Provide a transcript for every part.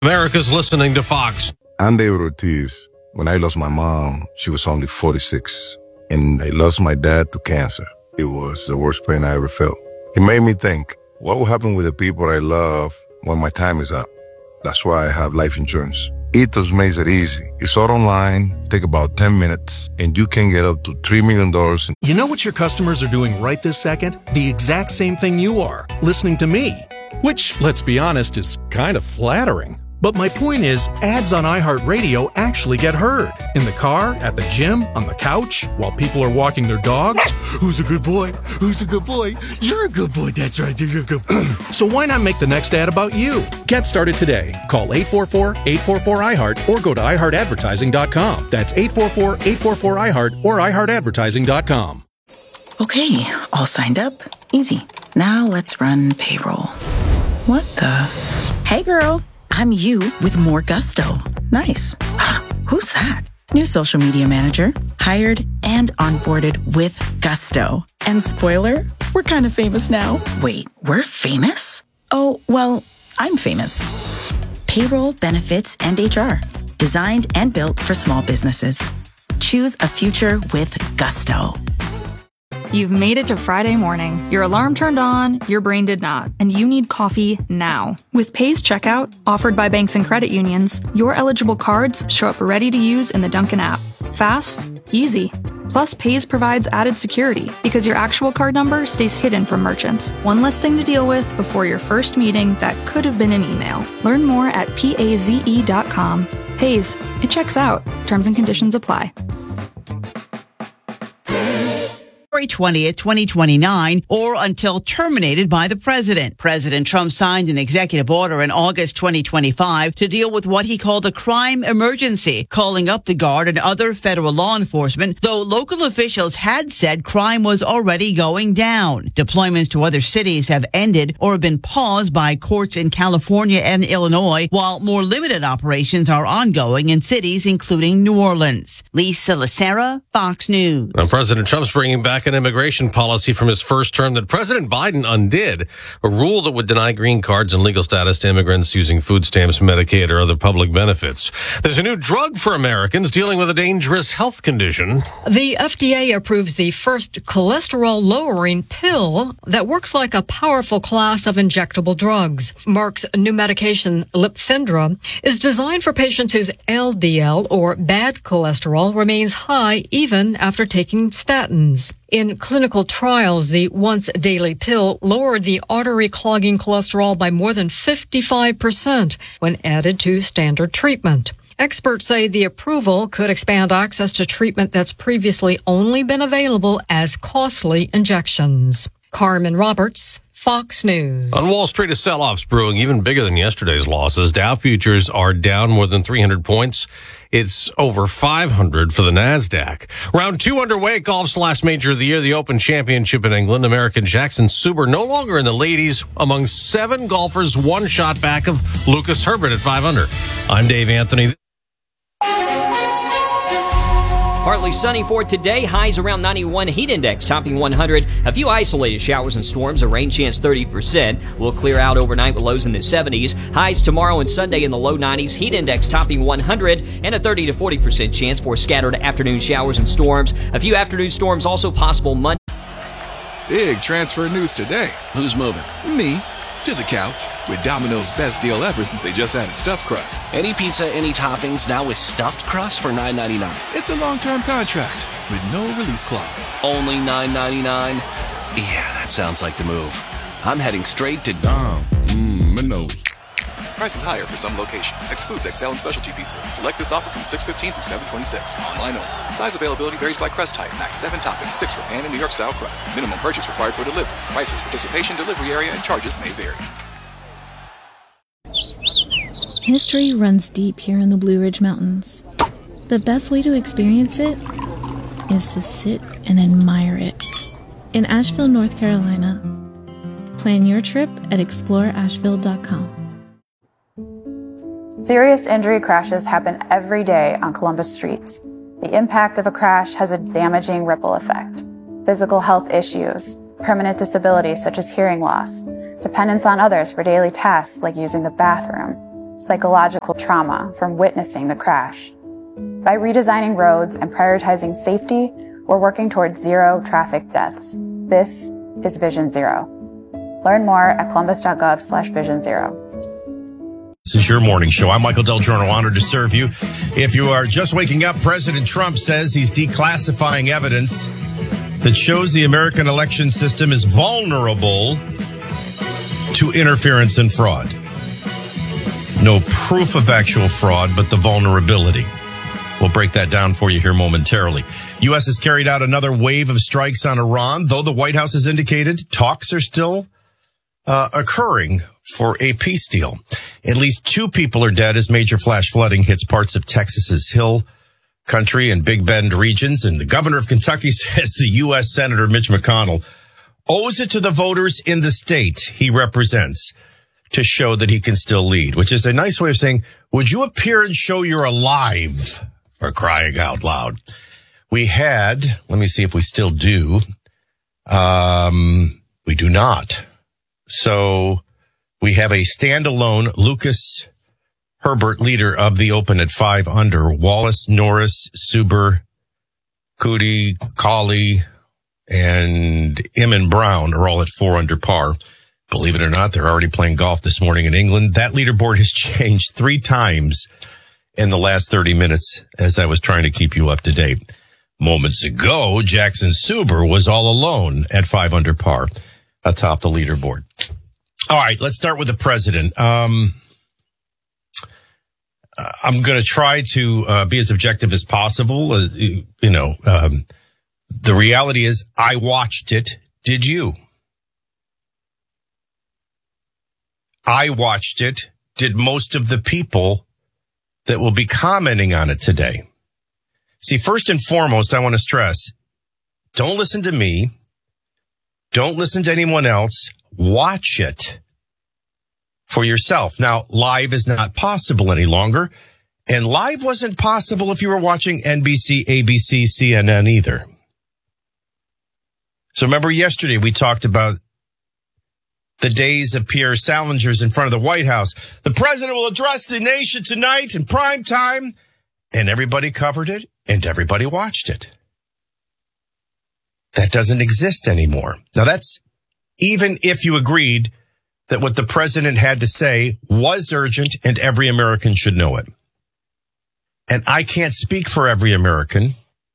America's listening to Fox. I'm David Ortiz. When I lost my mom, she was only 46. And I lost my dad to cancer. It was the worst pain I ever felt. It made me think, what will happen with the people I love when my time is up? That's why I have life insurance. Ethos makes it easy. It's all online, take about 10 minutes, and you can get up to $3 million. You know what your customers are doing right this second? The exact same thing you are, listening to me. Which, let's be honest, is kind of flattering. But my point is, ads on iHeartRadio actually get heard. In the car, at the gym, on the couch, while people are walking their dogs. Who's a good boy? Who's a good boy? You're a good boy, that's right, you're a good boy. So why not make the next ad about you? Get started today. Call 844-844-iHeart or go to iHeartAdvertising.com. That's 844-844-iHeart or iHeartAdvertising.com. Okay, all signed up. Easy. Now let's run payroll. What the? Hey girl, I'm you with more gusto. Nice. Who's that? New social media manager, hired and onboarded with gusto. And spoiler, we're kind of famous now. Wait, we're famous? Oh, well, I'm famous. Payroll, benefits, and HR. Designed and built for small businesses. Choose a future with gusto. You've made it to Friday morning. Your alarm turned on, your brain did not, and you need coffee now. With Paze Checkout, offered by banks and credit unions, your eligible cards show up ready to use in the Dunkin' app. Fast, easy. Plus, Paze provides added security because your actual card number stays hidden from merchants. One less thing to deal with before your first meeting that could have been an email. Learn more at paze.com. Paze, it checks out. Terms and conditions apply. February 20th, 2029, or until terminated by the president. President Trump signed an executive order in August 2025 to deal with what he called a crime emergency, calling up the Guard and other federal law enforcement, though local officials had said crime was already going down. Deployments to other cities have ended or have been paused by courts in California and Illinois, while more limited operations are ongoing in cities including New Orleans. Lisa Lacera, Fox News. Now, President Trump's bringing back an immigration policy from his first term that President Biden undid, a rule that would deny green cards and legal status to immigrants using food stamps, Medicaid, or other public benefits. There's a new drug for Americans dealing with a dangerous health condition. The FDA approves the first cholesterol-lowering pill that works like a powerful class of injectable drugs. Merck's new medication, Lipfendra, is designed for patients whose LDL, or bad cholesterol, remains high even after taking statins. In clinical trials, the once-daily pill lowered the artery-clogging cholesterol by more than 55% when added to standard treatment. Experts say the approval could expand access to treatment that's previously only been available as costly injections. Carmen Roberts, Fox News. On Wall Street, a sell-off's brewing, even bigger than yesterday's losses. Dow futures are down more than 300 points. It's over 500 for the NASDAQ. Round 2 underway at golf's last major of the year, the Open Championship in England. American Jackson Suber no longer in the ladies among 7 golfers, 1 shot back of Lucas Herbert at 5 under. I'm Dave Anthony. Partly sunny for today, highs around 91, heat index topping 100. A few isolated showers and storms, a rain chance 30%. Will clear out overnight with lows in the 70s. Highs tomorrow and Sunday in the low 90s, heat index topping 100, and a 30 to 40% chance for scattered afternoon showers and storms. A few afternoon storms also possible Monday. Big transfer news today. Who's moving? Me. To the couch with Domino's best deal ever since they just added stuffed crust. Any pizza, any toppings, now with stuffed crust for $9.99. It's a long-term contract with no release clause. Only $9.99? Yeah, that sounds like the move. I'm heading straight to Domino's. Prices higher for some locations. Excludes XL and specialty pizzas. Select this offer from 6/15 through 7/26. Online only. Size availability varies by crust type. Max 7 toppings, 6 for pan and New York style crust. Minimum purchase required for delivery. Prices, participation, delivery area, and charges may vary. History runs deep here in the Blue Ridge Mountains. The best way to experience it is to sit and admire it. In Asheville, North Carolina. Plan your trip at exploreasheville.com. Serious injury crashes happen every day on Columbus streets. The impact of a crash has a damaging ripple effect. Physical health issues, permanent disabilities such as hearing loss, dependence on others for daily tasks like using the bathroom, psychological trauma from witnessing the crash. By redesigning roads and prioritizing safety, we're working towards zero traffic deaths. This is Vision Zero. Learn more at columbus.gov/Vision Zero. This is your morning show. I'm Michael Del Giorno, honored to serve you. If you are just waking up, President Trump says he's declassifying evidence that shows the American election system is vulnerable to interference and fraud. No proof of actual fraud, but the vulnerability. We'll break that down for you here momentarily. U.S. has carried out another wave of strikes on Iran, though the White House has indicated talks are still occurring for a peace deal. At least 2 people are dead as major flash flooding hits parts of Texas's Hill Country and Big Bend regions. And the governor of Kentucky says the U.S. Senator Mitch McConnell owes it to the voters in the state he represents to show that he can still lead, which is a nice way of saying, would you appear and show you're alive, for crying out loud? We had, let me see if we still do. We do not. So we have a standalone Lucas Herbert, leader of the Open at 5 under. Wallace, Norris, Suber, Cootie, Colley, and Eamon Brown are all at 4 under par. Believe it or not, they're already playing golf this morning in England. That leaderboard has changed 3 times in the last 30 minutes as I was trying to keep you up to date. Moments ago, Jackson Suber was all alone at 5 under par atop the leaderboard. All right, let's start with the president. I'm going to try to be as objective as possible. The reality is I watched it. Did you? I watched it. Did most of the people that will be commenting on it today? See, first and foremost, I want to stress, don't listen to me. Don't listen to anyone else. Watch it for yourself. Now, live is not possible any longer, and live wasn't possible if you were watching NBC, ABC, CNN either. So remember yesterday we talked about the days of Pierre Salinger's in front of the White House. The president will address the nation tonight in prime time, and everybody covered it and everybody watched it. That doesn't exist anymore. Now that's even if you agreed that what the president had to say was urgent and every American should know it. And I can't speak for every American.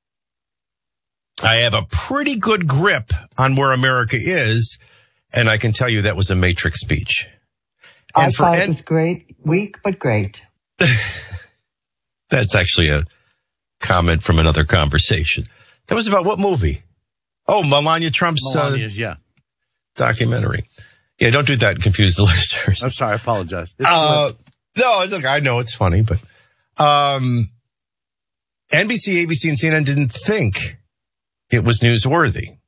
I have a pretty good grip on where America is, and I can tell you that was a Matrix speech. And I thought it was great, weak, but great. That's actually a comment from another conversation. That was about what movie? Oh, Melania Trump's documentary. Yeah, don't do that and confuse the listeners. I'm sorry, I apologize. No, look, I know it's funny, but NBC, ABC, and CNN didn't think it was newsworthy.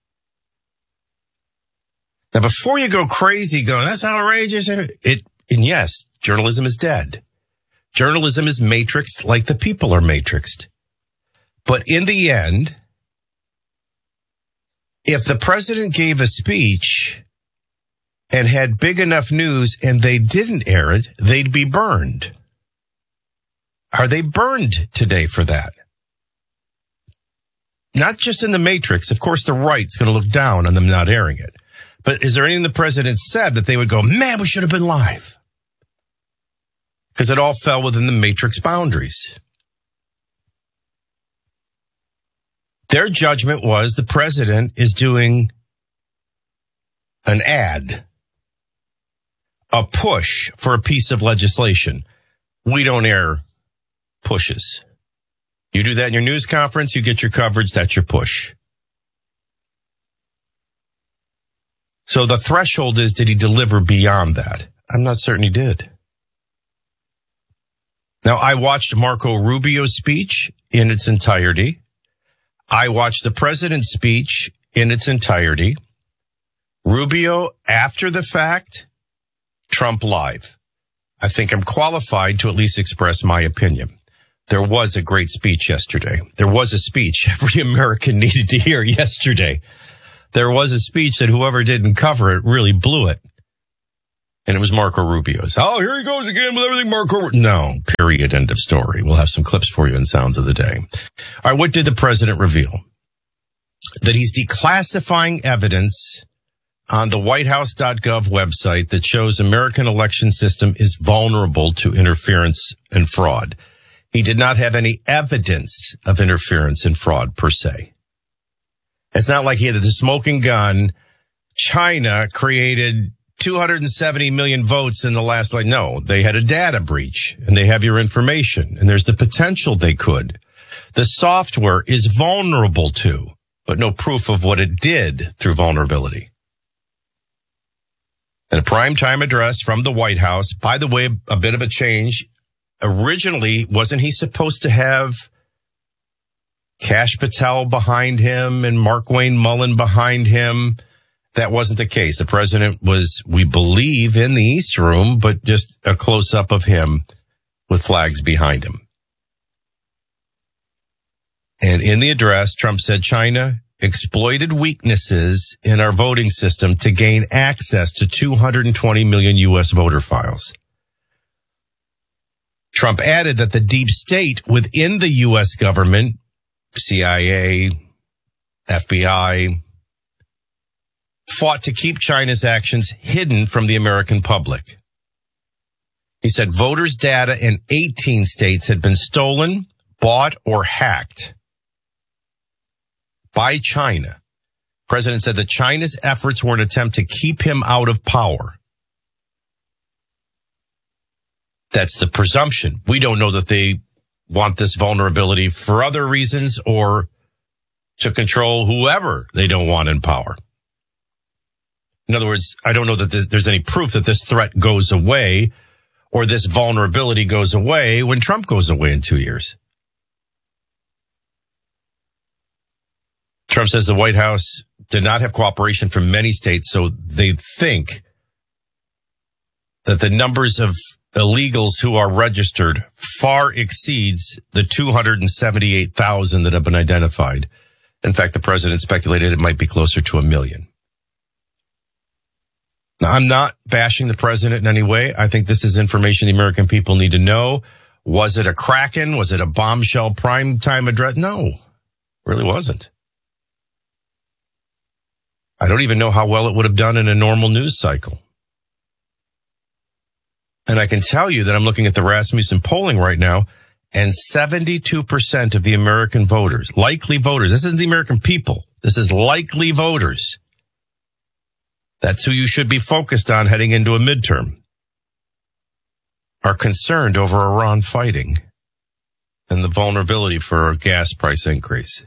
Now, before you go crazy going, that's outrageous, and yes, journalism is dead. Journalism is matrixed like the people are matrixed. But in the end, if the president gave a speech and had big enough news and they didn't air it, they'd be burned. Are they burned today for that? Not just in the Matrix. Of course, the right's going to look down on them not airing it. But is there anything the president said that they would go, man, we should have been live? Because it all fell within the Matrix boundaries. Their judgment was the president is doing an ad, a push for a piece of legislation. We don't air pushes. You do that in your news conference, you get your coverage, that's your push. So the threshold is, did he deliver beyond that? I'm not certain he did. Now, I watched Marco Rubio's speech in its entirety. I watched the president's speech in its entirety. Rubio after the fact, Trump live. I think I'm qualified to at least express my opinion. There was a great speech yesterday. There was a speech every American needed to hear yesterday. There was a speech that whoever didn't cover it really blew it. And it was Marco Rubio's. Oh, here he goes again with everything Marco. No, period, end of story. We'll have some clips for you in Sounds of the Day. All right, what did the president reveal? That he's declassifying evidence on the whitehouse.gov website that shows American election system is vulnerable to interference and fraud. He did not have any evidence of interference and fraud per se. It's not like he had the smoking gun. China created 270 million votes in the last, no, they had a data breach and they have your information and there's the potential they could. The software is vulnerable to, but no proof of what it did through vulnerability. And a primetime address from the White House, by the way, a bit of a change. Originally, wasn't he supposed to have Kash Patel behind him and Markwayne Mullin behind him? That wasn't the case. The president was, we believe, in the East Room, but just a close-up of him with flags behind him. And in the address, Trump said China exploited weaknesses in our voting system to gain access to 220 million U.S. voter files. Trump added that the deep state within the U.S. government, CIA, FBI, fought to keep China's actions hidden from the American public. He said voters' data in 18 states had been stolen, bought, or hacked by China. The president said that China's efforts were an attempt to keep him out of power. That's the presumption. We don't know that they want this vulnerability for other reasons or to control whoever they don't want in power. In other words, I don't know that there's any proof that this threat goes away or this vulnerability goes away when Trump goes away in 2 years. Trump says the White House did not have cooperation from many states, so they think that the numbers of illegals who are registered far exceeds the 278,000 that have been identified. In fact, the president speculated it might be closer to 1 million. Now, I'm not bashing the president in any way. I think this is information the American people need to know. Was it a Kraken? Was it a bombshell primetime address? No, it really wasn't. I don't even know how well it would have done in a normal news cycle. And I can tell you that I'm looking at the Rasmussen polling right now, and 72% of the American voters, likely voters, this isn't the American people, this is likely voters. That's who you should be focused on heading into a midterm, are concerned over Iran fighting and the vulnerability for a gas price increase.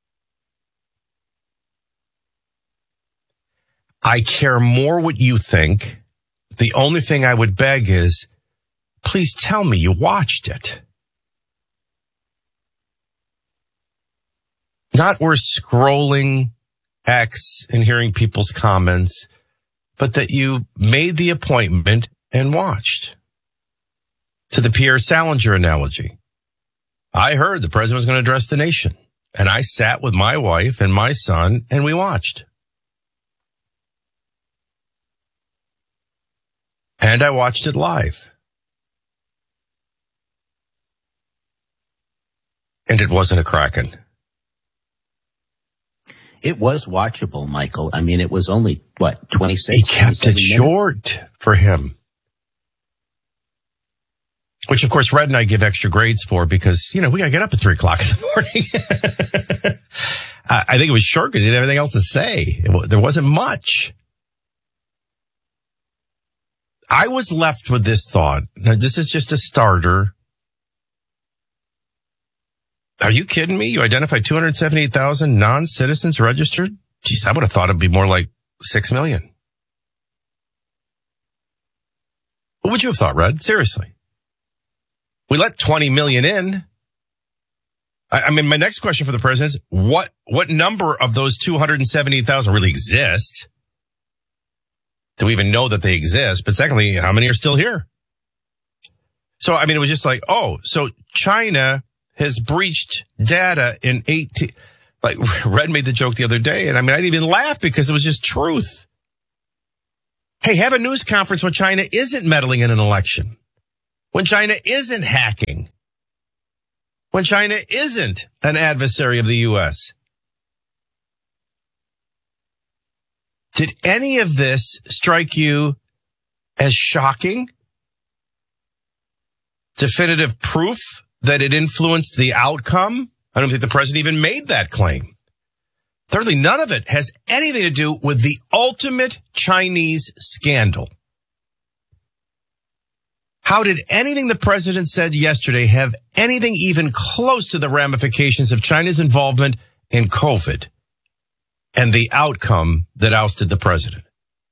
I care more what you think. The only thing I would beg is, please tell me you watched it. Not we're scrolling X and hearing people's comments, but that you made the appointment and watched. To the Pierre Salinger analogy, I heard the president was going to address the nation, and I sat with my wife and my son, and we watched. And I watched it live. And it wasn't a Kraken. It was watchable, Michael. I mean, it was only, 26? He kept it short for him. Which, of course, Red and I give extra grades for because, we got to get up at 3 o'clock in the morning. I think it was short because he didn't have anything else to say. There wasn't much. I was left with this thought. Now, this is just a starter. Are you kidding me? You identified 278,000 non-citizens registered? Geez, I would have thought it'd be more like 6 million. What would you have thought, Red? Seriously. We let 20 million in. I mean, my next question for the president is, what number of those 278,000 really exist? Do we even know that they exist? But secondly, how many are still here? So, I mean, it was just like, so China has breached data in 18, like Red made the joke the other day. And I mean, I didn't even laugh because it was just truth. Hey, have a news conference when China isn't meddling in an election, when China isn't hacking, when China isn't an adversary of the U.S. Did any of this strike you as shocking? Definitive proof that it influenced the outcome? I don't think the president even made that claim. Thirdly, none of it has anything to do with the ultimate Chinese scandal. How did anything the president said yesterday have anything even close to the ramifications of China's involvement in COVID and the outcome that ousted the president?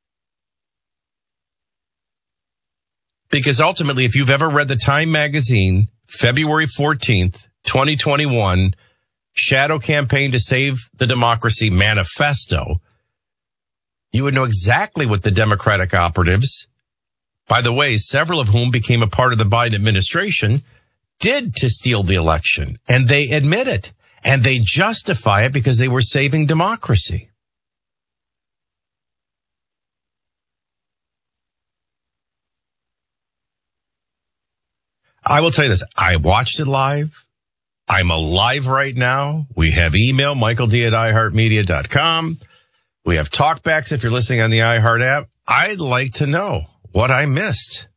Because ultimately, if you've ever read the Time magazine, February 14th, 2021, Shadow Campaign to Save the Democracy manifesto, you would know exactly what the Democratic operatives, by the way, several of whom became a part of the Biden administration, did to steal the election. And they admit it. And they justify it because they were saving democracy. I will tell you this. I watched it live. I'm alive right now. We have email, michaeld@iheartmedia.com. We have talkbacks if you're listening on the iHeart app. I'd like to know what I missed.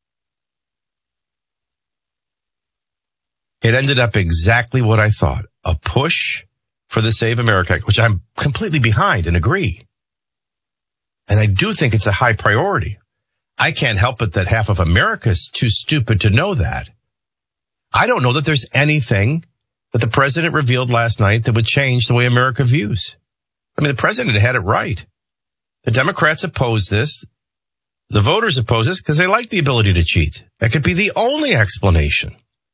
It ended up exactly what I thought. A push for the Save America Act, which I'm completely behind and agree. And I do think it's a high priority. I can't help it that half of America is too stupid to know that. I don't know that there's anything that the president revealed last night that would change the way America views. I mean, the president had it right. The Democrats oppose this. The voters oppose this because they like the ability to cheat. That could be the only explanation.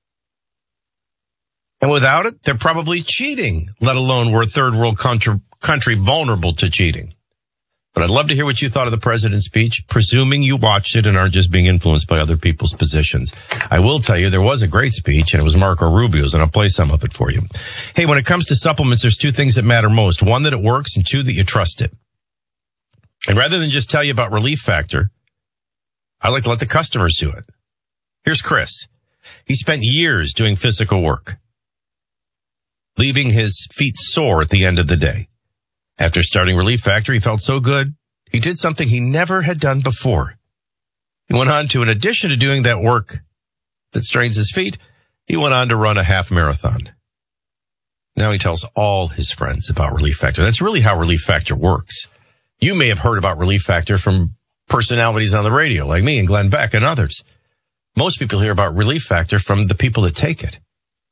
And without it, they're probably cheating, let alone we're a third world country vulnerable to cheating. But I'd love to hear what you thought of the president's speech, presuming you watched it and aren't just being influenced by other people's positions. I will tell you there was a great speech, and it was Marco Rubio's, and I'll play some of it for you. Hey, when it comes to supplements, there's two things that matter most. One, that it works, and two, that you trust it. And rather than just tell you about Relief Factor, I like to let the customers do it. Here's Chris. He spent years doing physical work, leaving his feet sore at the end of the day. After starting Relief Factor, he felt so good, he did something he never had done before. He went on to, in addition to doing that work that strains his feet, he went on to run a half marathon. Now he tells all his friends about Relief Factor. That's really how Relief Factor works. You may have heard about Relief Factor from personalities on the radio like me and Glenn Beck and others. Most people hear about Relief Factor from the people that take it.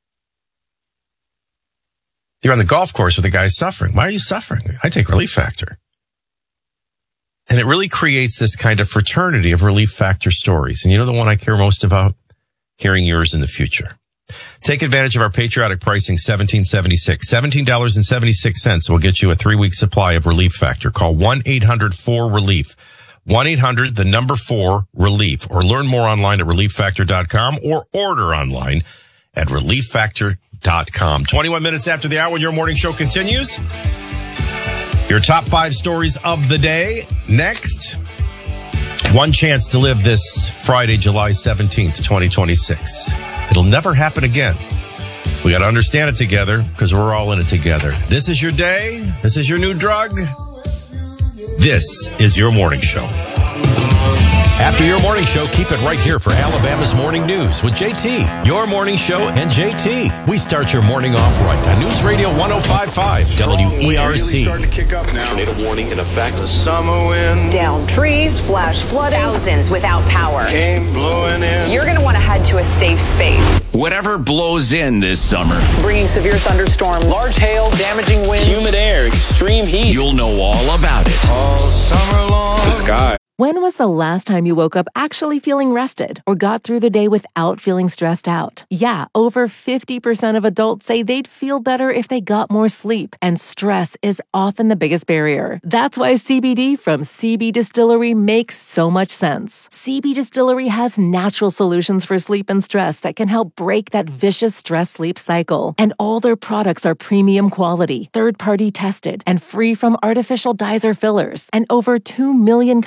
You're on the golf course with a guy suffering. Why are you suffering? I take Relief Factor. And it really creates this kind of fraternity of Relief Factor stories. And you know the one I care most about? Hearing yours in the future. Take advantage of our patriotic pricing, $17.76. $17.76 will get you a 3-week supply of Relief Factor. Call 1-800-4RELIEF. 1-800-4RELIEF. Or learn more online at ReliefFactor.com or order online at ReliefFactor.com. 21 minutes after the hour, your morning show continues. Your top 5 stories of the day. Next, one chance to live this Friday, July 17th, 2026. It'll never happen again. We got to understand it together because we're all in it together. This is your day. This is your new drug. This is your morning show. After your morning show, keep it right here for Alabama's Morning News with JT. Your morning show and JT. We start your morning off right on News Radio 105.5 WERC. Really starting to kick up now. Tornado warning in effect. The summer wind. Down trees, flash flooding. Thousands without power. Came blowing in. You're going to want to head to a safe space. Whatever blows in this summer. Bringing severe thunderstorms. Large hail, damaging winds. Humid air, extreme heat. You'll know all about it. All summer long. The sky. When was the last time you woke up actually feeling rested or got through the day without feeling stressed out? Yeah, over 50% of adults say they'd feel better if they got more sleep, and stress is often the biggest barrier. That's why CBD from CB Distillery makes so much sense. CB Distillery has natural solutions for sleep and stress that can help break that vicious stress-sleep cycle. And all their products are premium quality, third-party tested, and free from artificial dyes or fillers. And over 2 million customers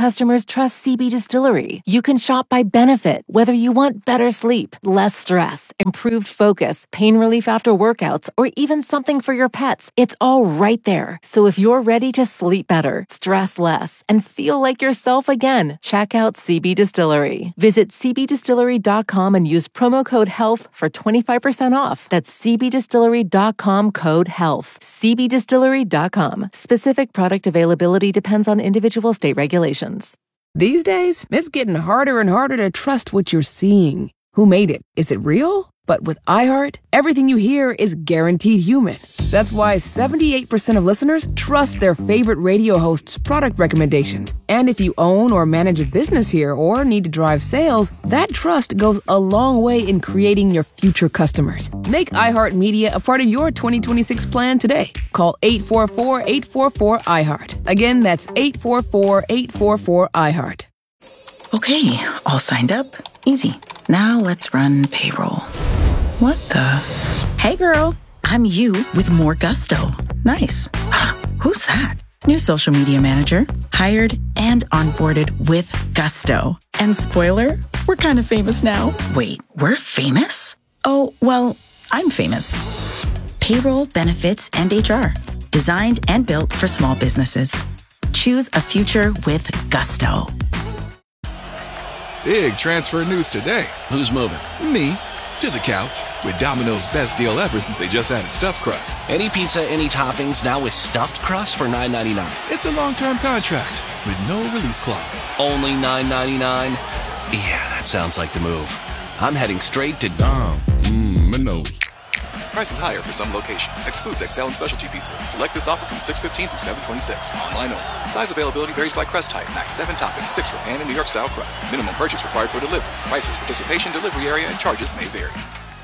just trust CB Distillery. You can shop by benefit, whether you want better sleep, less stress, improved focus, pain relief after workouts, or even something for your pets. It's all right there. So if you're ready to sleep better, stress less, and feel like yourself again, check out CB Distillery. Visit cbdistillery.com and use promo code HEALTH for 25% off. That's cbdistillery.com, code HEALTH. cbdistillery.com. Specific product availability depends on individual state regulations. These days, it's getting harder and harder to trust what you're seeing. Who made it? Is it real? But with iHeart, everything you hear is guaranteed human. That's why 78% of listeners trust their favorite radio hosts' product recommendations. And if you own or manage a business here or need to drive sales, that trust goes a long way in creating your future customers. Make iHeartMedia a part of your 2026 plan today. Call 844-844-iHeart. Again, that's 844-844-iHeart. Okay, all signed up. Easy. Now let's run payroll. What the? Hey girl, I'm you with more gusto. Nice. Who's that? New social media manager, hired and onboarded with gusto. And spoiler, we're kind of famous now. Wait, we're famous? Oh, well, I'm famous. Payroll, benefits, and HR. Designed and built for small businesses. Choose a future with gusto. Big transfer news today. Who's moving? Me. To the couch. With Domino's best deal ever since they just added stuffed crust. Any pizza, any toppings, now with stuffed crust for $9.99. It's a long-term contract with no release clause. Only $9.99? Yeah, that sounds like the move. I'm heading straight to Domino's. Price is higher for some locations. Excludes XL and specialty pizzas. Select this offer from 6/15 through 7/26. Online only. Size availability varies by crust type. Max 7 toppings, 6 for pan and New York style crust. Minimum purchase required for delivery. Prices, participation, delivery area, and charges may vary.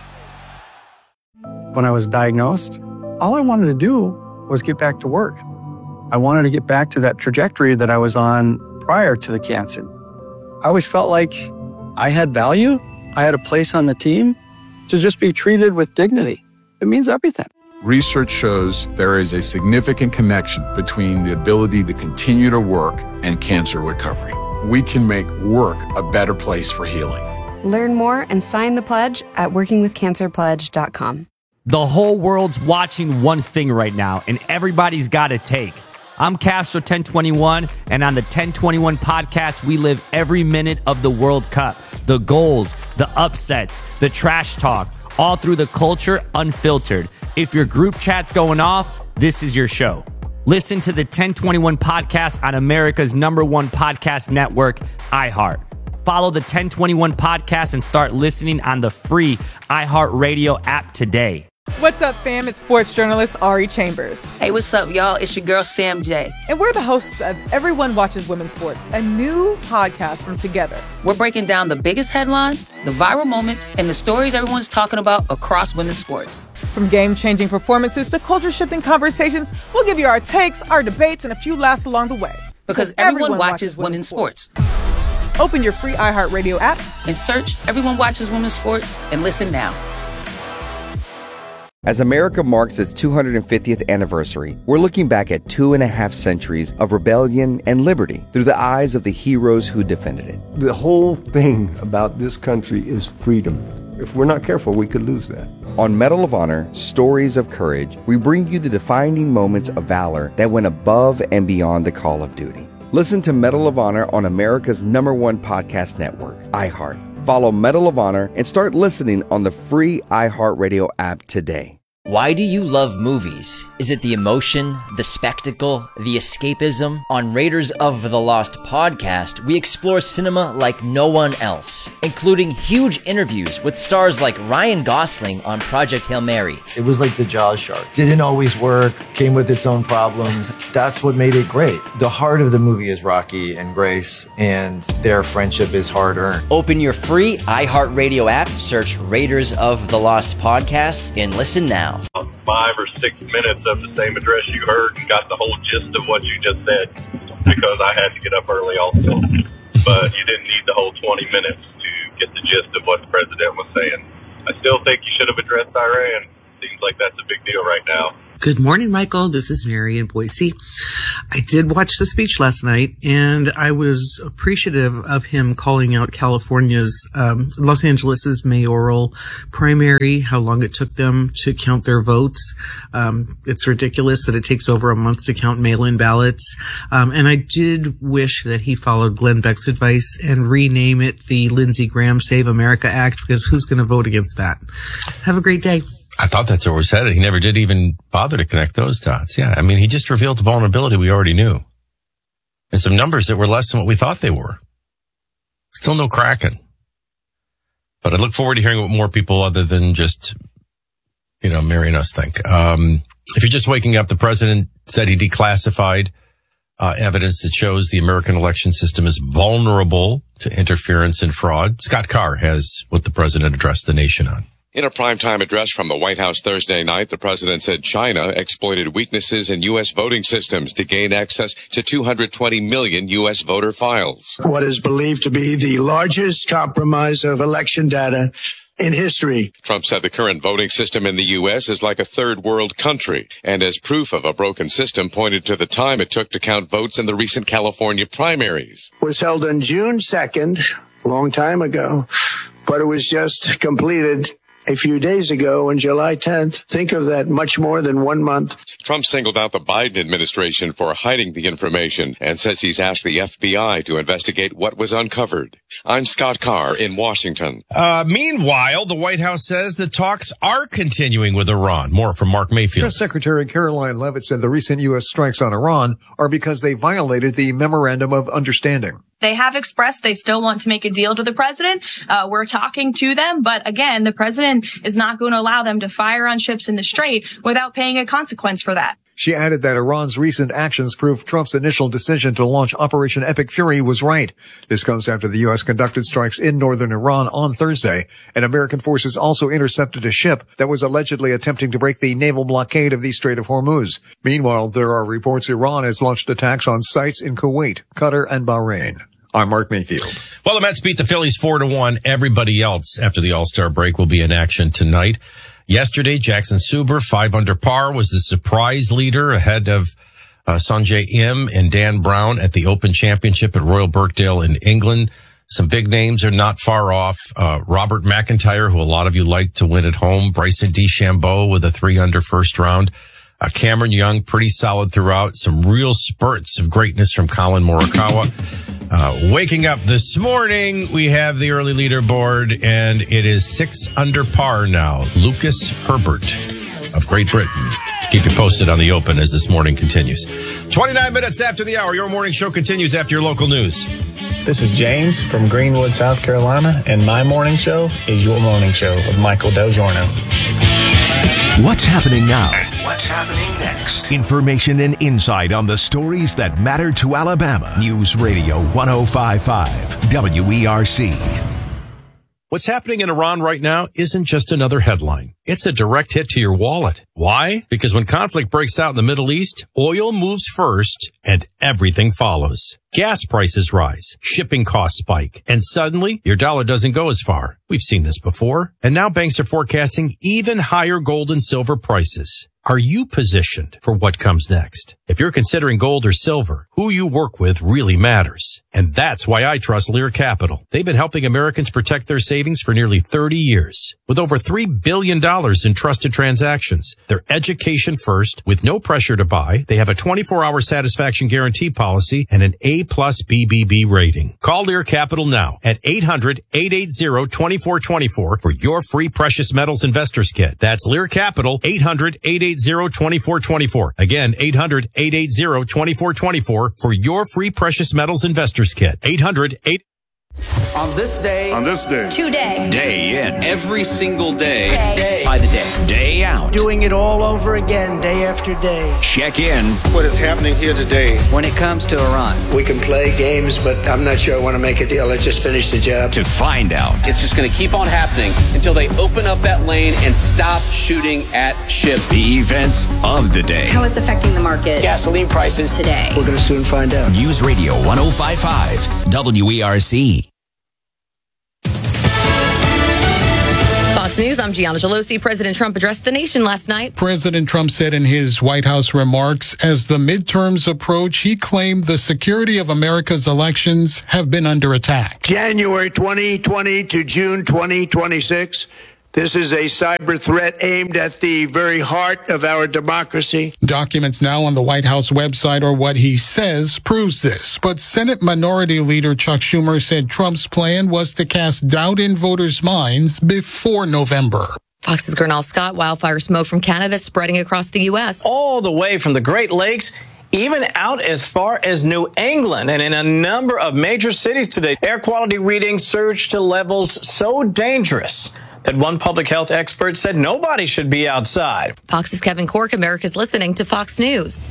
When I was diagnosed, all I wanted to do was get back to work. I wanted to get back to that trajectory that I was on prior to the cancer. I always felt like I had value. I had a place on the team to just be treated with dignity. It means everything. Research shows there is a significant connection between the ability to continue to work and cancer recovery. We can make work a better place for healing. Learn more and sign the pledge at workingwithcancerpledge.com. The whole world's watching one thing right now, and everybody's got a take. I'm Castro 1021, and on the 1021 podcast, we live every minute of the World Cup. The goals, the upsets, the trash talk, all through the culture unfiltered. If your group chat's going off, this is your show. Listen to the 1021 podcast on America's #1 podcast network, iHeart. Follow the 1021 podcast and start listening on the free iHeartRadio app today. What's up, fam? It's sports journalist Ari Chambers. Hey, what's up, y'all? It's your girl, Sam J. And we're the hosts of Everyone Watches Women's Sports, a new podcast from Together. We're breaking down the biggest headlines, the viral moments, and the stories everyone's talking about across women's sports. From game-changing performances to culture-shifting conversations, we'll give you our takes, our debates, and a few laughs along the way. Because everyone watches women's sports. Open your free iHeartRadio app and search Everyone Watches Women's Sports and listen now. As America marks its 250th anniversary, we're looking back at 2.5 centuries of rebellion and liberty through the eyes of the heroes who defended it. The whole thing about this country is freedom. If we're not careful, we could lose that. On Medal of Honor, Stories of Courage, we bring you the defining moments of valor that went above and beyond the call of duty. Listen to Medal of Honor on America's #1 podcast network, iHeart. Follow Medal of Honor and start listening on the free iHeartRadio app today. Why do you love movies? Is it the emotion, the spectacle, the escapism? On Raiders of the Lost podcast, we explore cinema like no one else, including huge interviews with stars like Ryan Gosling on Project Hail Mary. It was like the Jaws shark. Didn't always work, came with its own problems. That's what made it great. The heart of the movie is Rocky and Grace, and their friendship is hard-earned. Open your free iHeartRadio app, search Raiders of the Lost podcast, and listen now. 5 or 6 minutes of the same address you heard and got the whole gist of what you just said because I had to get up early also. But you didn't need the whole 20 minutes to get the gist of what the president was saying. I still think you should have addressed Iran seems like that's a big deal right now. Good morning, Michael. This is Mary in Boise. I did watch the speech last night, and I was appreciative of him calling out California's, Los Angeles' mayoral primary, how long it took them to count their votes. It's ridiculous that it takes over a month to count mail-in ballots. And I did wish that he followed Glenn Beck's advice and rename it the Lindsey Graham Save America Act, because who's going to vote against that? Have a great day. I thought that's where was headed. He never did even bother to connect those dots. Yeah, I mean, he just revealed the vulnerability we already knew. And some numbers that were less than what we thought they were. Still no cracking. But I look forward to hearing what more people other than just, Mary and us think. If you're just waking up, the president said he declassified evidence that shows the American election system is vulnerable to interference and fraud. Scott Carr has what the president addressed the nation on. In a primetime address from the White House Thursday night, the president said China exploited weaknesses in U.S. voting systems to gain access to 220 million U.S. voter files. What is believed to be the largest compromise of election data in history. Trump said the current voting system in the U.S. is like a third world country, and as proof of a broken system pointed to the time it took to count votes in the recent California primaries. It was held on June 2nd, a long time ago, but it was just completed a few days ago on July 10th. Think of that, much more than 1 month. Trump singled out the Biden administration for hiding the information and says he's asked the FBI to investigate what was uncovered. I'm Scott Carr in Washington. Meanwhile, the White House says the talks are continuing with Iran. More from Mark Mayfield. Press Secretary Caroline Leavitt said the recent U.S. strikes on Iran are because they violated the Memorandum of Understanding. They have expressed they still want to make a deal to the president. We're talking to them. But again, the president is not going to allow them to fire on ships in the Strait without paying a consequence for that. She added that Iran's recent actions prove Trump's initial decision to launch Operation Epic Fury was right. This comes after the U.S. conducted strikes in northern Iran on Thursday, and American forces also intercepted a ship that was allegedly attempting to break the naval blockade of the Strait of Hormuz. Meanwhile, there are reports Iran has launched attacks on sites in Kuwait, Qatar, and Bahrain. I'm Mark Mayfield. Well, the Mets beat the Phillies 4-1. Everybody else after the All-Star break will be in action tonight. Yesterday, Jackson Suber, 5 under par, was the surprise leader ahead of Sanjay Im and Dan Brown at the Open Championship at Royal Birkdale in England. Some big names are not far off. Robert McIntyre, who a lot of you like to win at home. Bryson DeChambeau with a 3 under first round. Cameron Young, pretty solid throughout. Some real spurts of greatness from Colin Morikawa. Waking up this morning, we have the early leaderboard, and it is 6 under par now. Lucas Herbert of Great Britain. Keep you posted on the Open as this morning continues. 29 minutes after the hour, your morning show continues after your local news. This is James from Greenwood, South Carolina, and my morning show is your morning show with Michael Del Giorno. What's happening now? And what's happening next? Information and insight on the stories that matter to Alabama. News Radio 105.5 WERC. What's happening in Iran right now isn't just another headline. It's a direct hit to your wallet. Why? Because when conflict breaks out in the Middle East, oil moves first and everything follows. Gas prices rise, shipping costs spike, and suddenly your dollar doesn't go as far. We've seen this before. And now banks are forecasting even higher gold and silver prices. Are you positioned for what comes next? If you're considering gold or silver, who you work with really matters. And that's why I trust Lear Capital. They've been helping Americans protect their savings for nearly 30 years. With over $3 billion in trusted transactions, they're education first with no pressure to buy. They have a 24-hour satisfaction guarantee policy and an A+ BBB rating. Call Lear Capital now at 800-880-2424 for your free precious metals investors kit. That's Lear Capital, 800-880-2424. Again, 800-880-2424 for your free precious metals investors kit. 800-8... On this day. Today. Day in. Every single day. Day. By the day. Day out. Doing it all over again, day after day. Check in. What is happening here today? When it comes to Iran. We can play games, but I'm not sure I want to make a deal. Let's just finish the job. To find out. It's just going to keep on happening until they open up that lane and stop shooting at ships. The events of the day. How it's affecting the market. Gasoline prices Today. We're going to soon find out. News Radio 105.5 WERC. Fox News, I'm Gianna Gelosi. President Trump addressed the nation last night. President Trump said in his White House remarks, as the midterms approach, he claimed the security of America's elections have been under attack. January 2020 to June 2026. This is a cyber threat aimed at the very heart of our democracy. Documents now on the White House website or what he says proves this. But Senate Minority Leader Chuck Schumer said Trump's plan was to cast doubt in voters' minds before November. Fox's Gernal Scott, wildfire smoke from Canada spreading across the U.S. All the way from the Great Lakes, even out as far as New England. And in a number of major cities today, air quality readings surged to levels so dangerous that one public health expert said nobody should be outside. Fox's Kevin Corke, America's listening to Fox News.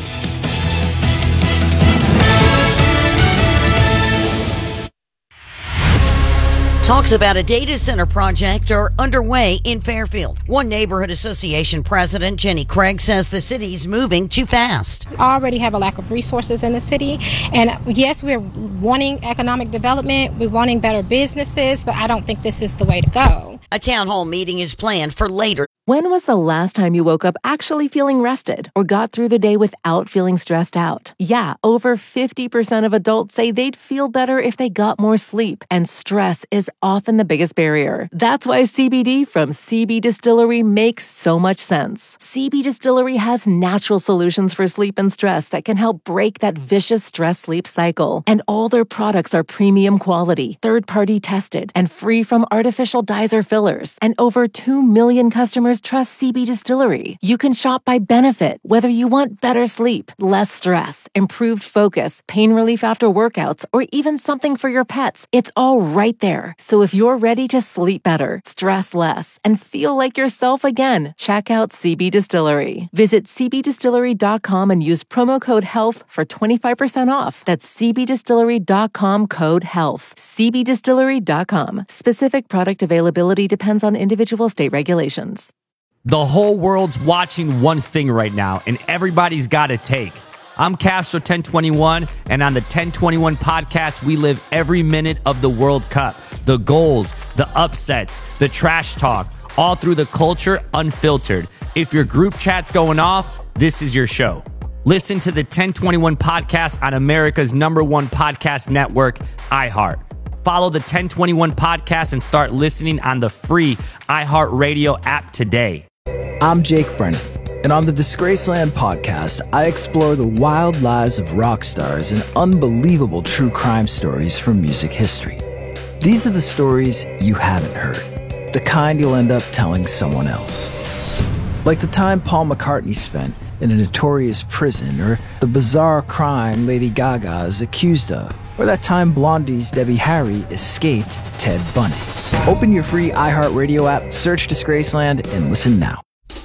Talks about a data center project are underway in Fairfield. One neighborhood association president, Jenny Craig, says the city's moving too fast. We already have a lack of resources in the city. And yes, we're wanting economic development. We're wanting better businesses, but I don't think this is the way to go. A town hall meeting is planned for later. When was the last time you woke up actually feeling rested or got through the day without feeling stressed out? Yeah, over 50% of adults say they'd feel better if they got more sleep, and stress is often the biggest barrier. That's why CBD from CB Distillery makes so much sense. CB Distillery has natural solutions for sleep and stress that can help break that vicious stress-sleep cycle. And all their products are premium quality, third-party tested, and free from artificial dyes or fillers. And over 2 million customers trust CB Distillery. You can shop by benefit, whether you want better sleep, less stress, improved focus, pain relief after workouts, or even something for your pets. It's all right there. So if you're ready to sleep better, stress less, and feel like yourself again, check out CB Distillery. Visit cbdistillery.com and use promo code HEALTH for 25% off. That's cbdistillery.com code HEALTH. cbdistillery.com. Specific product availability depends on individual state regulations. The whole world's watching one thing right now, and everybody's got a take. I'm Castro 1021, and on the 1021 podcast, we live every minute of the World Cup. The goals, the upsets, the trash talk, all through the culture unfiltered. If your group chat's going off, this is your show. Listen to the 1021 podcast on America's #1 podcast network, iHeart. Follow the 1021 podcast and start listening on the free iHeartRadio app today. I'm Jake Brennan, and on the Disgraceland podcast, I explore the wild lives of rock stars and unbelievable true crime stories from music history. These are the stories you haven't heard, the kind you'll end up telling someone else. Like the time Paul McCartney spent in a notorious prison, or the bizarre crime Lady Gaga is accused of, or that time Blondie's Debbie Harry escaped Ted Bundy. Open your free iHeartRadio app, search Disgraceland, and listen now.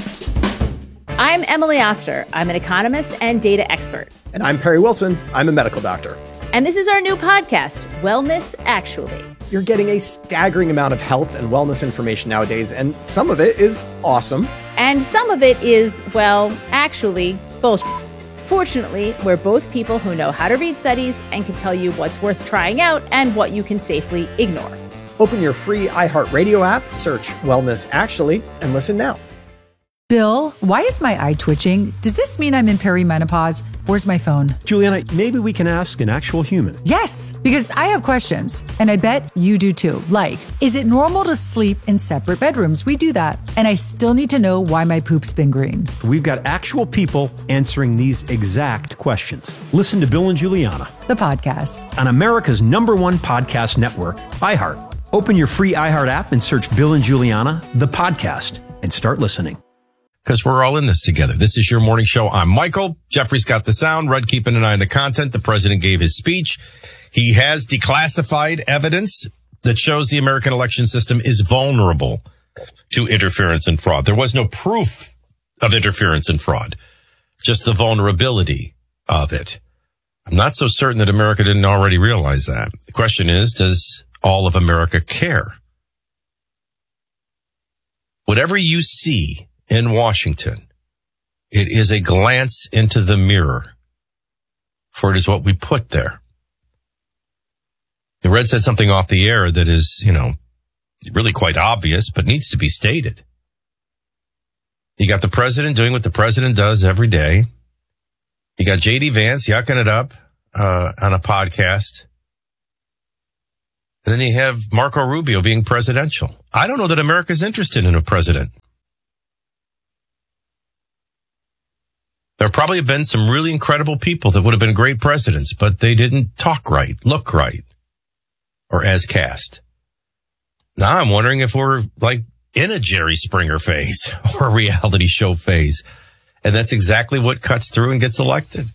I'm Emily Oster. I'm an economist and data expert. And I'm Perry Wilson. I'm a medical doctor. And this is our new podcast, Wellness Actually. You're getting a staggering amount of health and wellness information nowadays, and some of it is awesome. And some of it is, well, actually, bullshit. Fortunately, we're both people who know how to read studies and can tell you what's worth trying out and what you can safely ignore. Open your free iHeartRadio app, search Wellness Actually, and listen now. Bill, why is my eye twitching? Does this mean I'm in perimenopause? Where's my phone? Juliana, maybe we can ask an actual human. Yes, because I have questions, and I bet you do too. Like, is it normal to sleep in separate bedrooms? We do that. And I still need to know why my poop's been green. We've got actual people answering these exact questions. Listen to Bill and Juliana, the podcast, on America's #1 podcast network, iHeart. Open your free iHeart app and search Bill and Juliana, the podcast, and start listening. Because we're all in this together. This is your morning show. I'm Michael. Jeffrey's got the sound. Rudd keeping an eye on the content. The president gave his speech. He has declassified evidence that shows the American election system is vulnerable to interference and fraud. There was no proof of interference and fraud, just the vulnerability of it. I'm not so certain that America didn't already realize that. The question is, does all of America care? Whatever you see in Washington, it is a glance into the mirror, for it is what we put there. Red said something off the air that is, really quite obvious, but needs to be stated. You got the president doing what the president does every day. You got J.D. Vance yucking it up on a podcast. And then you have Marco Rubio being presidential. I don't know that America's interested in a president. There probably have been some really incredible people that would have been great presidents, but they didn't talk right, look right, or as cast. Now I'm wondering if we're like in a Jerry Springer phase or a reality show phase. And that's exactly what cuts through and gets elected.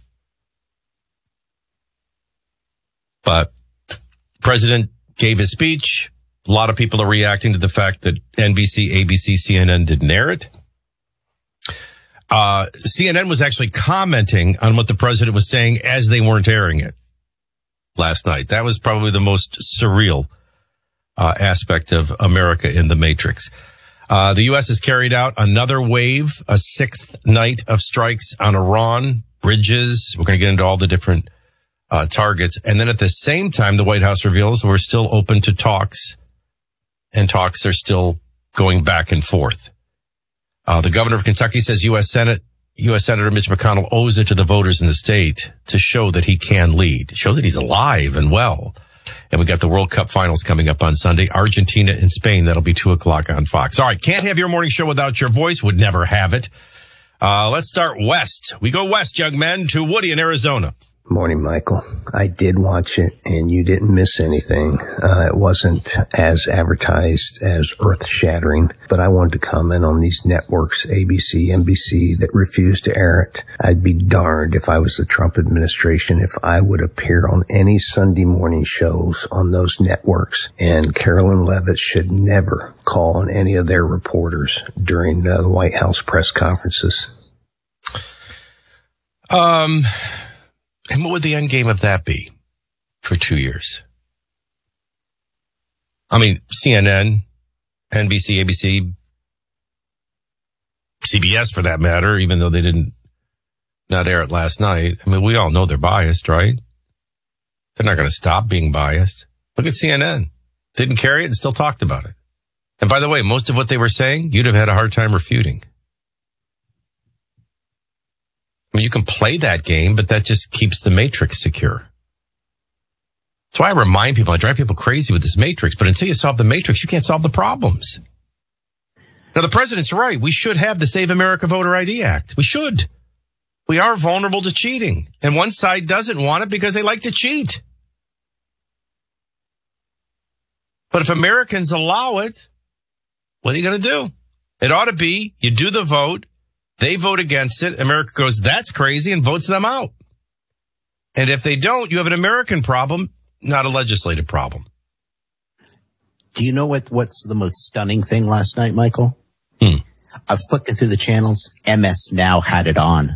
But President gave his speech. A lot of people are reacting to the fact that NBC, ABC, CNN didn't air it. CNN was actually commenting on what the president was saying as they weren't airing it last night. That was probably the most surreal aspect of America in the Matrix. The U.S. has carried out another wave, a sixth night of strikes on Iran, bridges. We're going to get into all the different targets. And then at the same time, the White House reveals we're still open to talks, and talks are still going back and forth. The governor of Kentucky says U.S. Senator Mitch McConnell owes it to the voters in the state to show that he can lead, show that he's alive and well. And we got the World Cup finals coming up on Sunday, Argentina and Spain. That'll be 2:00 on Fox. All right. Can't have your morning show without your voice. Would never have it. Let's start west. We go west, young men, to Woody in Arizona. Morning, Michael. I did watch it, and you didn't miss anything. It wasn't as advertised as earth-shattering, but I wanted to comment on these networks, ABC, NBC, that refused to air it. I'd be darned if I was the Trump administration if I would appear on any Sunday morning shows on those networks, and Carolyn Levitt should never call on any of their reporters during the White House press conferences. And what would the end game of that be for 2 years? I mean, CNN, NBC, ABC, CBS for that matter, even though they didn't not air it last night. I mean, we all know they're biased, right? They're not going to stop being biased. Look at CNN. Didn't carry it and still talked about it. And by the way, most of what they were saying, you'd have had a hard time refuting. I mean, you can play that game, but that just keeps the matrix secure. That's why I remind people, I drive people crazy with this matrix, but until you solve the matrix, you can't solve the problems. Now, the president's right. We should have the Save America Voter ID Act. We should. We are vulnerable to cheating, and one side doesn't want it because they like to cheat. But if Americans allow it, what are you going to do? It ought to be, you do the vote, they vote against it. America goes, that's crazy, and votes them out. And if they don't, you have an American problem, not a legislative problem. Do you know what's the most stunning thing last night, Michael? I was flicking through the channels. MS Now had it on.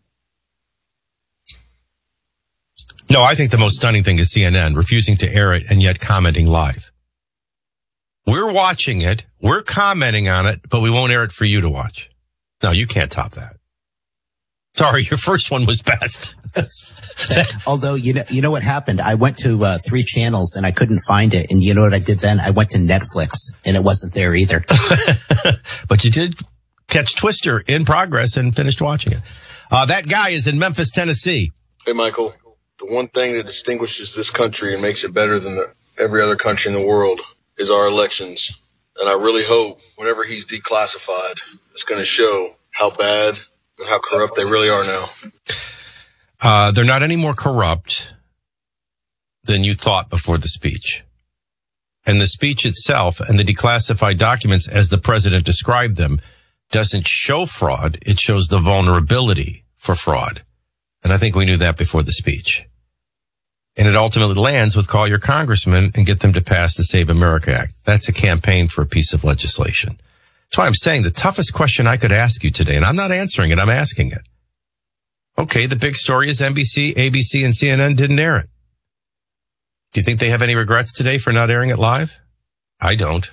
No, I think the most stunning thing is CNN refusing to air it and yet commenting live. We're watching it, we're commenting on it, but we won't air it for you to watch. No, you can't top that. Sorry, your first one was best. Although, you know what happened? I went to 3 channels and I couldn't find it. And you know what I did then? I went to Netflix and it wasn't there either. But you did catch Twister in progress and finished watching it. That guy is in Memphis, Tennessee. Hey, Michael. The one thing that distinguishes this country and makes it better than every other country in the world is our elections. And I really hope whenever he's declassified, it's going to show how bad and how corrupt they really are now. They're not any more corrupt than you thought before the speech. And the speech itself and the declassified documents, as the president described them, doesn't show fraud. It shows the vulnerability for fraud. And I think we knew that before the speech. And it ultimately lands with call your congressman and get them to pass the Save America Act. That's a campaign for a piece of legislation. That's why I'm saying the toughest question I could ask you today, and I'm not answering it, I'm asking it. Okay, the big story is NBC, ABC, and CNN didn't air it. Do you think they have any regrets today for not airing it live? I don't.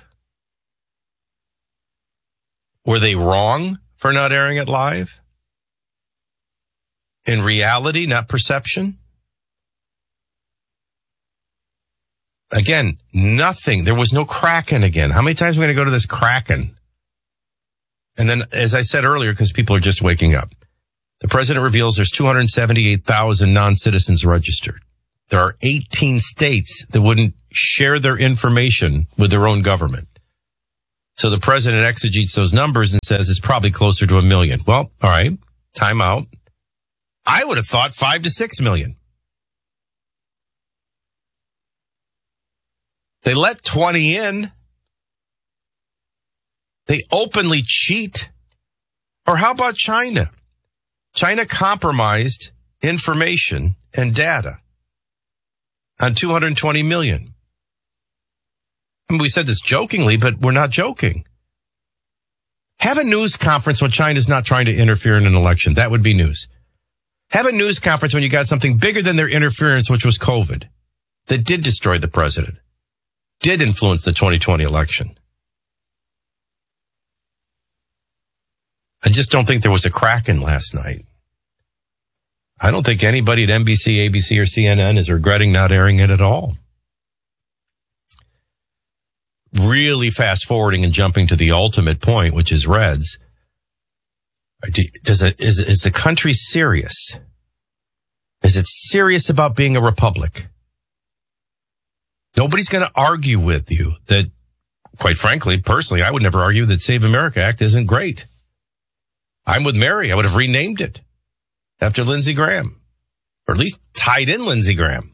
Were they wrong for not airing it live? In reality, not perception? Again, nothing. There was no Kraken again. How many times are we going to go to this Kraken? And then, as I said earlier, because people are just waking up, the president reveals there's 278,000 non-citizens registered. There are 18 states that wouldn't share their information with their own government. So the president exegetes those numbers and says it's probably closer to 1 million. Well, all right, time out. I would have thought 5 to 6 million. They let 20 in. They openly cheat. Or how about China? China compromised information and data on 220 million. I mean, we said this jokingly, but we're not joking. Have a news conference when China's not trying to interfere in an election. That would be news. Have a news conference when you got something bigger than their interference, which was COVID, that did destroy the president, did influence the 2020 election. I just don't think there was a Kraken last night. I don't think anybody at NBC, ABC, or CNN is regretting not airing it at all. Really fast forwarding and jumping to the ultimate point, which is Reds. Is the country serious? Is it serious about being a republic? Nobody's going to argue with you that, quite frankly, personally, I would never argue that Save America Act isn't great. I'm with Mary. I would have renamed it after Lindsey Graham, or at least tied in Lindsey Graham.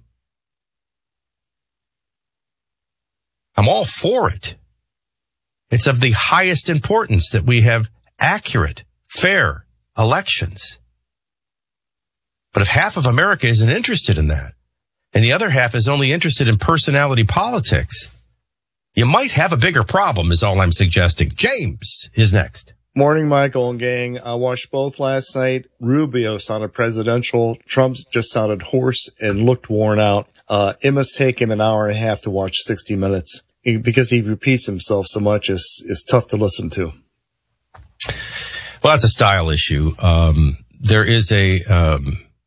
I'm all for it. It's of the highest importance that we have accurate, fair elections. But if half of America isn't interested in that, and the other half is only interested in personality politics, you might have a bigger problem, is all I'm suggesting. James is next. Morning, Michael and gang. I watched both last night. Rubio sounded presidential. Trump just sounded hoarse and looked worn out. It must take him an hour and a half to watch 60 Minutes because he repeats himself so much. It's tough to listen to. Well, that's a style issue. There is a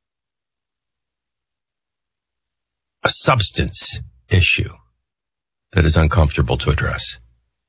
substance issue that is uncomfortable to address.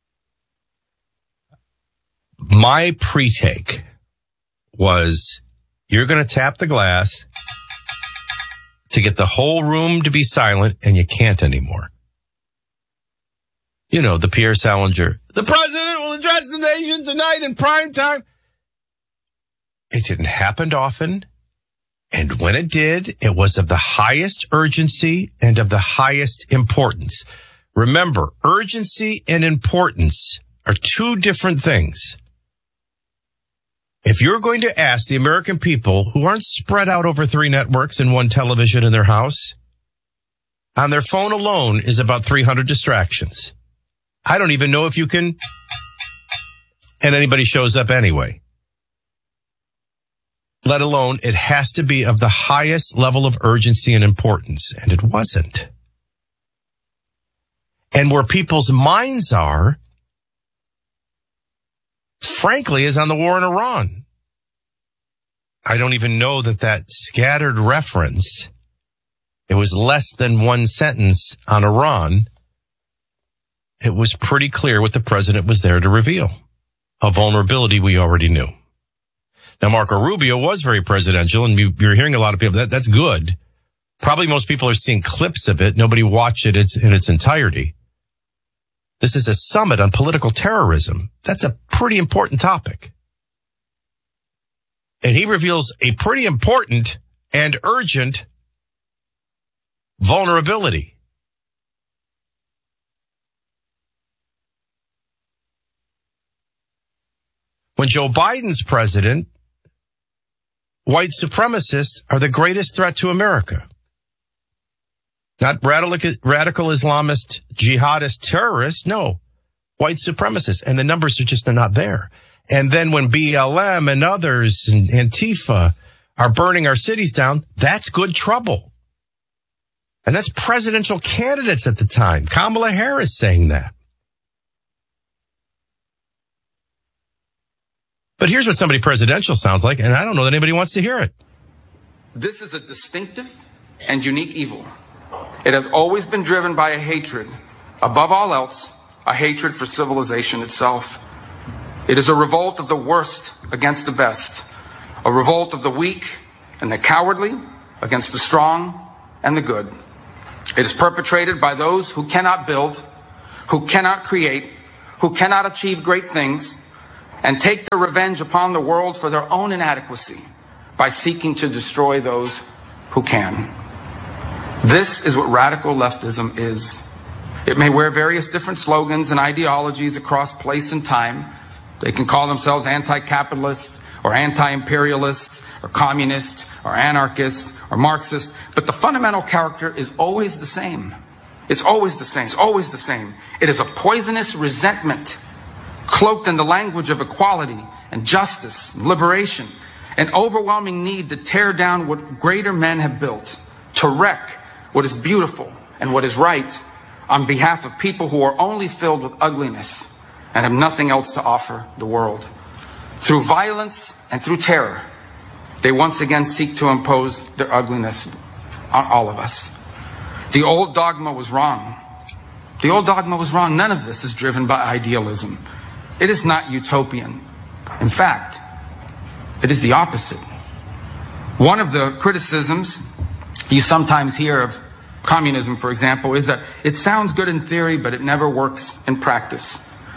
My pre-take was, you're going to tap the glass to get the whole room to be silent, and you can't anymore. You know, the Pierre Salinger, the president will address the nation tonight in prime time. It didn't happen often. And when it did, it was of the highest urgency and of the highest importance. Remember, urgency and importance are two different things. If you're going to ask the American people, who aren't spread out over 3 networks and 1 television in their house, on their phone alone is about 300 distractions. I don't even know if you can, and anybody shows up anyway. Let alone, it has to be of the highest level of urgency and importance, and it wasn't. And where people's minds are, frankly, is on the war in Iran. I don't even know that scattered reference, it was less than 1 sentence on Iran. It was pretty clear what the president was there to reveal, a vulnerability we already knew. Now, Marco Rubio was very presidential, and you're hearing a lot of people, that's good. Probably most people are seeing clips of it. Nobody watched it in its entirety. This is a summit on political terrorism. That's a pretty important topic. And he reveals a pretty important and urgent vulnerability. When Joe Biden's president, white supremacists are the greatest threat to America. Not radical Islamist, jihadist terrorists, no. White supremacists. And the numbers are just not there. And then when BLM and others and Antifa are burning our cities down, that's good trouble. And that's presidential candidates at the time. Kamala Harris saying that. But here's what somebody presidential sounds like, and I don't know that anybody wants to hear it. This is a distinctive and unique evil It has always been driven by a hatred, above all else, a hatred for civilization itself. It is a revolt of the worst against the best, a revolt of the weak and the cowardly against the strong and the good. It is perpetrated by those who cannot build, who cannot create, who cannot achieve great things, and take their revenge upon the world for their own inadequacy by seeking to destroy those who can. This is what radical leftism is. It may wear various different slogans and ideologies across place and time. They can call themselves anti-capitalist or anti-imperialist or communist or anarchist or Marxist, but the fundamental character is always the same. It's always the same. It's always the same. It is a poisonous resentment cloaked in the language of equality and justice, and liberation, an overwhelming need to tear down what greater men have built, to wreck what is beautiful and what is right on behalf of people who are only filled with ugliness and have nothing else to offer the world. Through violence and through terror, they once again seek to impose their ugliness on all of us. The old dogma was wrong. The old dogma was wrong. None of this is driven by idealism. It is not utopian. In fact, it is the opposite. One of the criticisms you sometimes hear of communism, for example, is that it sounds good in theory, but it never works in practice.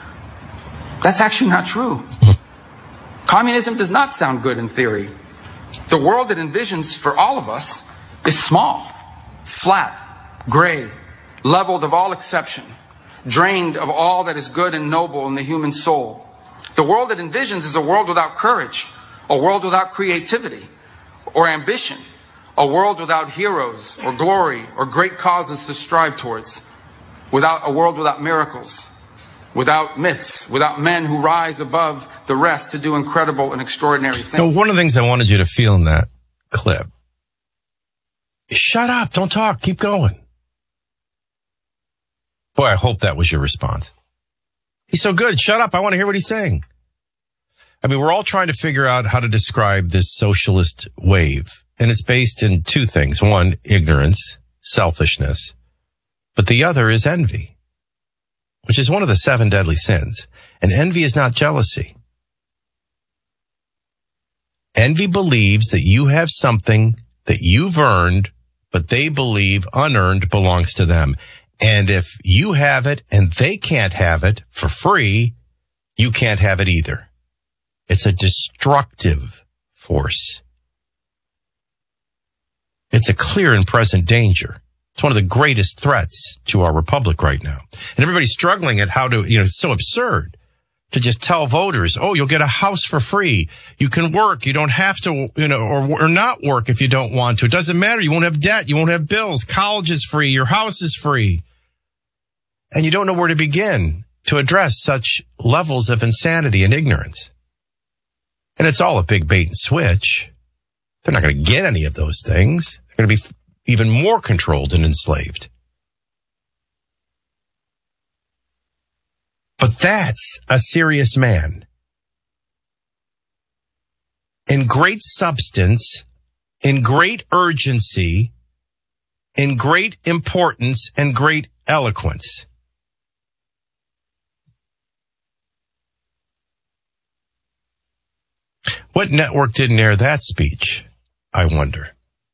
That's actually not true. Communism does not sound good in theory. The world it envisions for all of us is small, flat, gray, leveled of all exception, drained of all that is good and noble in the human soul. The world it envisions is a world without courage, a world without creativity or ambition, a world without heroes or glory or great causes to strive towards, a world without miracles, without myths, without men who rise above the rest to do incredible and extraordinary things. No, one of the things I wanted you to feel in that clip is shut up, don't talk, keep going. Boy, I hope that was your response. He's so good, shut up, I want to hear what he's saying. I mean, we're all trying to figure out how to describe this socialist wave. And it's based in two things. One, ignorance, selfishness. But the other is envy, which is one of the 7 deadly sins. And envy is not jealousy. Envy believes that you have something that you've earned, but they believe unearned belongs to them. And if you have it and they can't have it for free, you can't have it either. It's a destructive force. It's a clear and present danger. It's one of the greatest threats to our republic right now. And everybody's struggling at how to, it's so absurd to just tell voters, oh, you'll get a house for free. You can work. You don't have to, or not work if you don't want to. It doesn't matter. You won't have debt. You won't have bills. College is free. Your house is free. And you don't know where to begin to address such levels of insanity and ignorance. And it's all a big bait and switch. They're not going to get any of those things. They're going to be even more controlled and enslaved. But that's a serious man. In great substance, in great urgency, in great importance, and great eloquence. What network didn't air that speech, I wonder?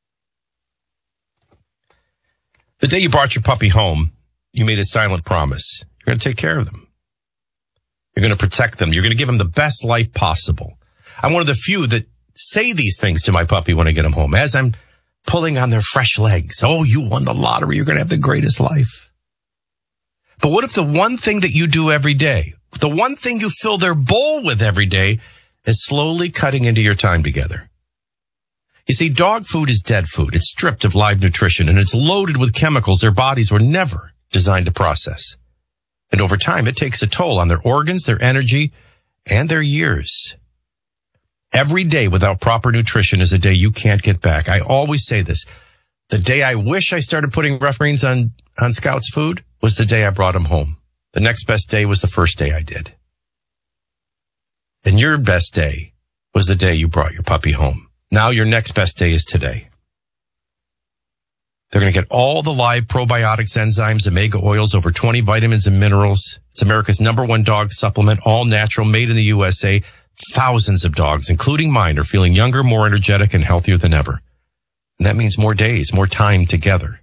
The day you brought your puppy home, you made a silent promise. You're going to take care of them. You're going to protect them. You're going to give them the best life possible. I'm one of the few that say these things to my puppy when I get him home, as I'm pulling on their fresh legs. Oh, you won the lottery. You're going to have the greatest life. But what if the one thing that you do every day, the one thing you fill their bowl with every day, is slowly cutting into your time together? You see, dog food is dead food. It's stripped of live nutrition, and it's loaded with chemicals their bodies were never designed to process. And over time, it takes a toll on their organs, their energy, and their years. Every day without proper nutrition is a day you can't get back. I always say this. The day I wish I started putting rough greens on Scout's food was the day I brought him home. The next best day was the first day I did. And your best day was the day you brought your puppy home. Now your next best day is today. They're going to get all the live probiotics, enzymes, omega oils, over 20 vitamins and minerals. It's America's #1 dog supplement, all natural, made in the USA. Thousands of dogs, including mine, are feeling younger, more energetic, and healthier than ever. And that means more days, more time together.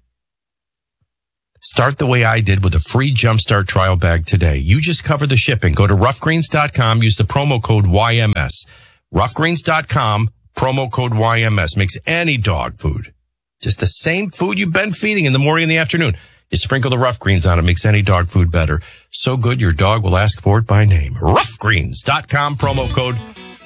Start the way I did with a free Jumpstart trial bag today. You just cover the shipping. Go to roughgreens.com. Use the promo code YMS. Roughgreens.com, promo code YMS. Makes any dog food just the same food you've been feeding in the morning and the afternoon. You sprinkle the Rough Greens on it. Makes any dog food better. So good, your dog will ask for it by name. Roughgreens.com, promo code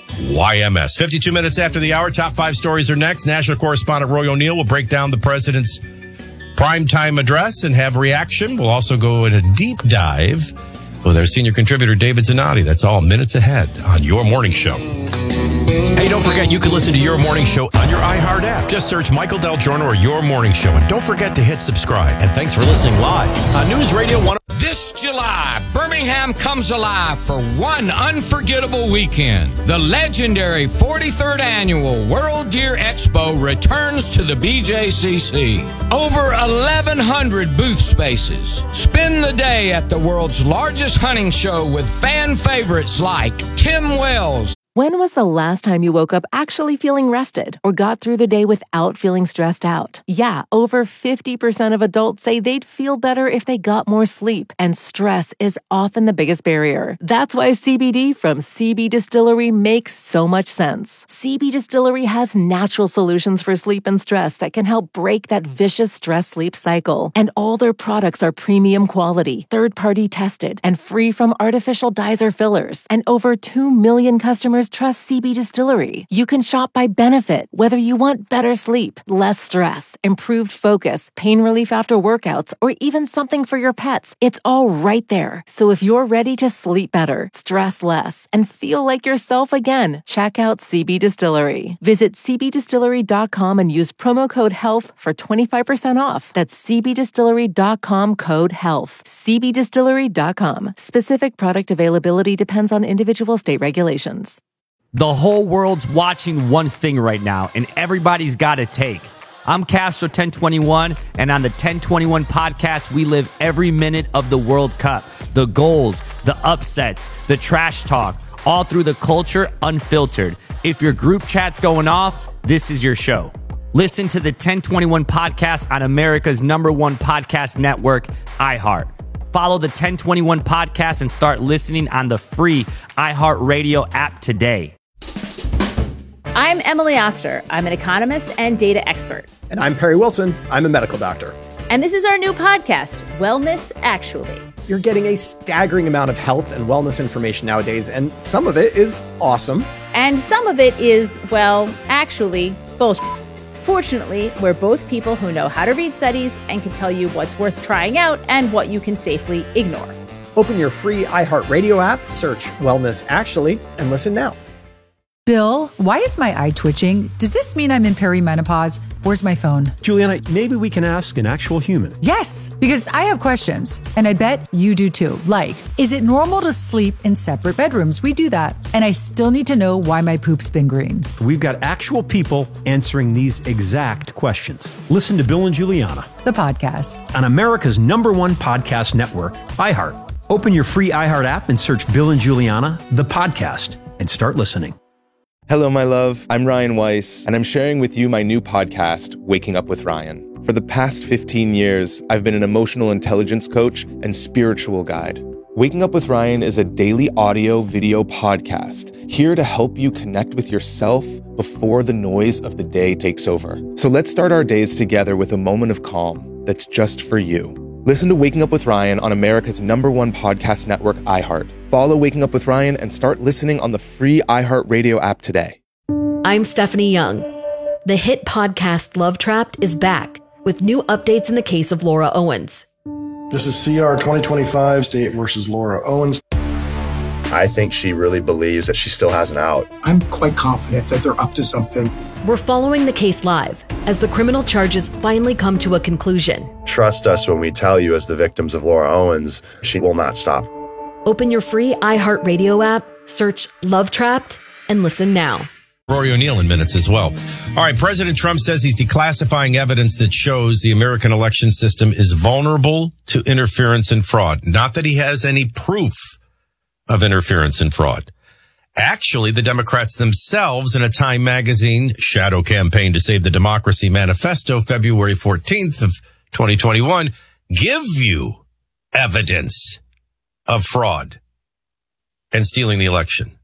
YMS. 52 minutes after the hour, top 5 stories are next. National correspondent Roy O'Neill will break down the president's primetime address and have reaction. We'll also go in a deep dive with our senior contributor, David Zanotti. That's all minutes ahead on Your Morning Show. Hey, don't forget, you can listen to Your Morning Show on your iHeart app. Just search Michael Del Giorno or Your Morning Show. And don't forget to hit subscribe. And thanks for listening live on News Radio 1. This July, Birmingham comes alive for one unforgettable weekend. The legendary 43rd Annual World Deer Expo returns to the BJCC. Over 1,100 booth spaces. Spend the day at the world's largest hunting show with fan favorites like Tim Wells. When was the last time you woke up actually feeling rested or got through the day without feeling stressed out? Yeah, over 50% of adults say they'd feel better if they got more sleep, and stress is often the biggest barrier. That's why CBD from CB Distillery makes so much sense. CB Distillery has natural solutions for sleep and stress that can help break that vicious stress-sleep cycle. And all their products are premium quality, third-party tested, and free from artificial dyes or fillers. And over 2 million customers trust CB Distillery. You can shop by benefit, whether you want better sleep, less stress, improved focus, pain relief after workouts, or even something for your pets. It's all right there. So if you're ready to sleep better, stress less, and feel like yourself again, check out CB Distillery. Visit cbdistillery.com and use promo code HEALTH for 25% off. That's cbdistillery.com, code HEALTH. cbdistillery.com. Specific product availability depends on individual state regulations. The whole world's watching one thing right now, and everybody's got a take. I'm Castro 1021, and on the 1021 podcast, we live every minute of the World Cup. The goals, the upsets, the trash talk, all through the culture, unfiltered. If your group chat's going off, this is your show. Listen to the 1021 podcast on America's #1 podcast network, iHeart. Follow the 1021 podcast and start listening on the free iHeartRadio app today. I'm Emily Oster. I'm an economist and data expert. And I'm Perry Wilson. I'm a medical doctor. And this is our new podcast, Wellness Actually. You're getting a staggering amount of health and wellness information nowadays, and some of it is awesome. And some of it is, well, actually, bullshit. Fortunately, we're both people who know how to read studies and can tell you what's worth trying out and what you can safely ignore. Open your free iHeartRadio app, search Wellness Actually, and listen now. Bill, why is my eye twitching? Does this mean I'm in perimenopause? Where's my phone? Juliana, maybe we can ask an actual human. Yes, because I have questions, and I bet you do too. Like, is it normal to sleep in separate bedrooms? We do that. And I still need to know why my poop's been green. We've got actual people answering these exact questions. Listen to Bill and Juliana, the podcast, on America's #1 podcast network, iHeart. Open your free iHeart app and search Bill and Juliana, the podcast, and start listening. Hello, my love. I'm Ryan Weiss, and I'm sharing with you my new podcast, Waking Up with Ryan. For the past 15 years, I've been an emotional intelligence coach and spiritual guide. Waking Up with Ryan is a daily audio video podcast here to help you connect with yourself before the noise of the day takes over. So let's start our days together with a moment of calm that's just for you. Listen to Waking Up with Ryan on America's #1 podcast network, iHeart. Follow Waking Up with Ryan and start listening on the free iHeartRadio app today. I'm Stephanie Young. The hit podcast Love Trapped is back with new updates in the case of Laura Owens. This is CR 2025, State versus Laura Owens. I think she really believes that she still has an out. I'm quite confident that they're up to something. We're following the case live as the criminal charges finally come to a conclusion. Trust us when we tell you, as the victims of Laura Owens, she will not stop. Open your free iHeartRadio app, search Love Trapped, and listen now. Rory O'Neill in minutes as well. All right, President Trump says he's declassifying evidence that shows the American election system is vulnerable to interference and fraud. Not that he has any proof of interference and fraud. Actually, the Democrats themselves in a Time magazine shadow campaign to save the democracy manifesto, February 14th of 2021, give you evidence of fraud and stealing the election.